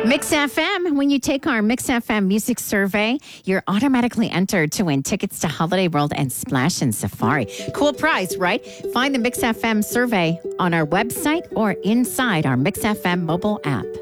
Mix FM, when you take our Mix FM music survey, you're automatically entered to win tickets to Holiday World and Splash and Safari. Cool prize, right? Find the Mix FM survey on our website or inside our Mix FM mobile app.